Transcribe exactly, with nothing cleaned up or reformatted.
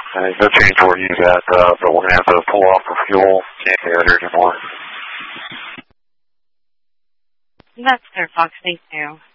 Uh, no change order use that, uh, but we're going to have to pull off for fuel. Can't get out here anymore. That's Clear Fox, thank you.